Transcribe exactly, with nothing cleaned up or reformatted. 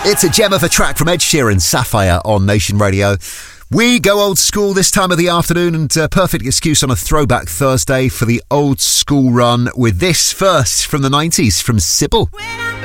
It's a gem of a track from Ed Sheeran, Sapphire, on Nation Radio. We go old school this time of the afternoon, and a perfect excuse on a throwback Thursday for the old school run with this first from the nineties from Sybil.